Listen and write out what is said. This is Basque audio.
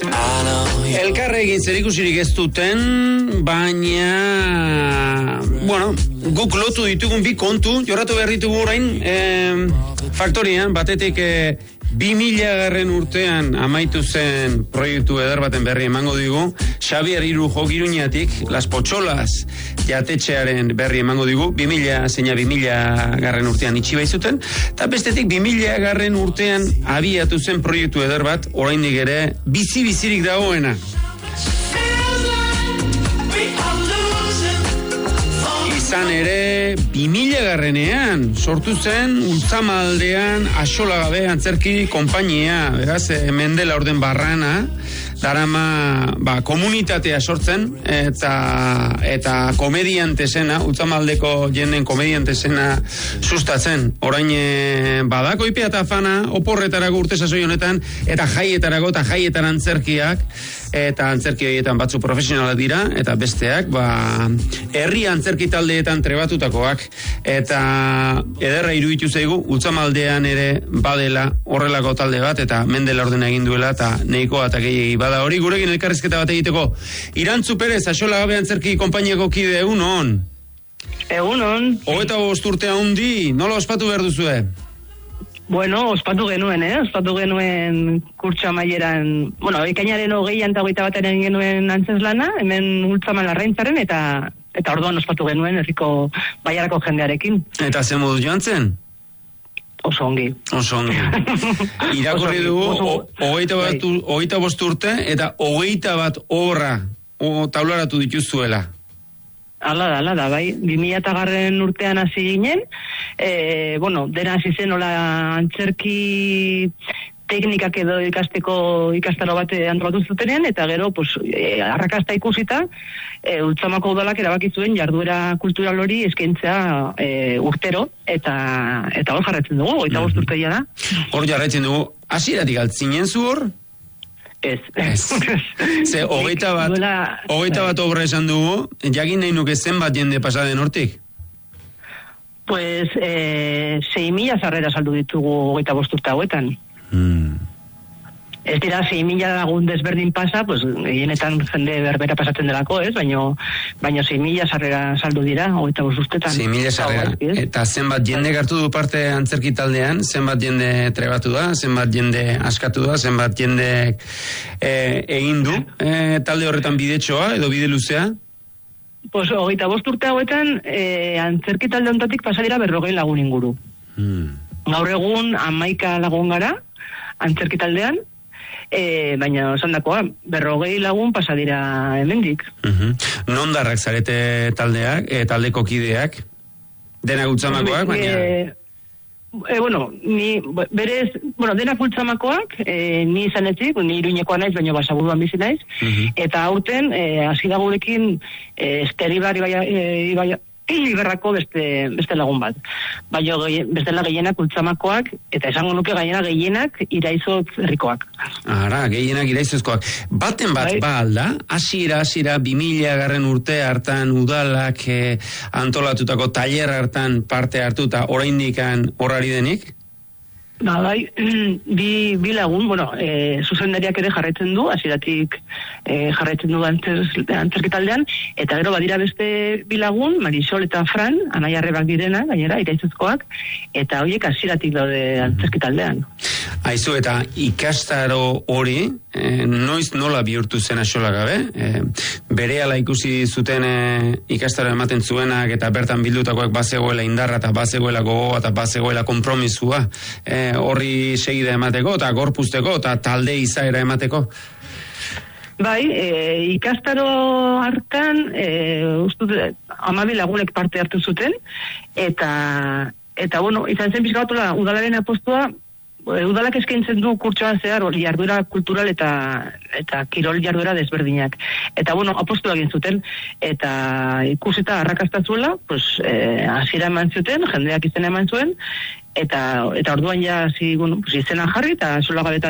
Elkarrekin zerikusirik ez duten, baina, guk lotu ditugun bi kontu, jorratu behar ditugu orain, faktorian, batetik 2000 urtean amaitu zen proiektu eder baten berri emango digu, Xabier Irujo Giruñatik, Las Potxolas jatetxearen berri emango digu, 2000 urtean itxi baizuten, eta bestetik 2000 urtean abiatu zen proiektu eder bat, oraindik ere bizirik dagoena. Izan ere, 2000 sortu zen Ultzamaldean Axolagabe antzerki konpainia, beraz, Mendela orden barrana, darama komunitatea sortzen, eta komediantesena, Ultzamaldeko jenden komediantesena sustatzen. Orain badako ipea eta afana, oporretarako urte sasoi honetan, eta jaietarako eta jaietan antzerkiak, eta antzerki horietan batzu profesionalak dira, eta besteak, herri antzerki taldeetan trebatutakoak, eta ederra iruditu zaigu, Ultzamaldean ere badela horrelako talde bat, eta Mendela ordena egin duela, eta nahikoa eta gehiegi bada hori, gurekin elkarrizketa bat egiteko. Irantzu Perez, Axolagabe antzerki konpainiako kide, egunon? Egunon. 25 urte handi, nola ospatu behar duzue? Ospatu genuen kurtso amaieran, ekainaren 20 eta 21 egin genuen antzeslana, hemen Ultzamal Arraintzaren, eta orduan ospatu genuen herriko baiarako jendearekin. Eta ze modu joan zen? Oso ongi. Irakurri dugu, 25 urte, eta 21 obra taularatu dituzuela. Ala da, bai. 2000 urtean hasi ginen, dena hasi zen hola antzerki teknikak edo ikastaro bat antolatu zutenean, eta gero, arrakasta ikusita, Ultzamako udalak erabaki zuen jarduera kultural hori eskaintzea urtero, eta hor jarraitzen dugu, 25 urteia da. Hor jarraitzen dugu, hasieratik altzinen zu hor? Ez. Ze, 21 obra esan dugu, jakin nahi nuke zenbat jende pasaden hortik? 6.000 sarrera saldu ditugu 25 urte hauetan. Ez dira 6.000 lagun desberdin pasa, gehienetan jende berbera pasatzen delako, baina 6.000 sarrera saldu dira 25 urtetan. 6.000 sarrera. Eta zenbat jende hartu du parte antzerki taldean, zenbat jende trebatu da, zenbat jende askatu da, zenbat jende egin du talde horretan bidetxoa edo bide luzea? 25 urte hauetan antzerki talde honetatik pasa dira 40 lagun inguru. Gaur egun 11 lagun gara antzerki taldean, baina esandakoa 40 lagun pasa dira hemendik. Nondarrak zarete taldeak, taldeko kideak? Denak Ultzamakoak, baina... denak Ultzamakoak, ni izanetzik, ni Iruñekoa naiz, baina Basaburuan bizi naiz, eta aurten, hasi da gurekin, Esteribar Iberrako beste lagun bat. Baina bestela gehienak Ultzamakoak, eta esango nuke gehienak Iraizoz herrikoak. Ara, gehienak Iraizozkoak. Baten bat alda, hasiera 2000 urte hartan udalak antolatutako tailer hartan parte hartuta oraindikan horrari denik? Bai, bi lagun, zuzendariak ere jarraitzen du, hasieratik jarraitzen du antzerki taldean, eta gero badira beste bi lagun, Marisol eta Fran, anaiarrebak direna, gainera, Iraizozkoak, eta horiek hasieratik daude antzerki taldean. Aizu, eta ikastaro hori, noiz nola bihurtu zen Axolagabe? Berehala ikusi zuten ikastaro ematen zuenak, eta bertan bildutakoak bazegoela indarra, eta bazegoela gogoa, eta bazegoela kompromisua, horri segida emateko, eta gorpuzteko, eta talde izaera emateko? Bai, ikastaro hartan, 12 lagunek parte hartu zuten, eta izan zen pixkatola udalaren apostua, udalak eskaintzen du kurtsoan zehar jarduera kultural eta kirol jarduera desberdinak. Eta apostua egin zuten, eta ikusita arrakasta zuela, hasiera eman zuten, jendeak izena eman zuen, eta orduan ja izena jarri, eta Axolagabe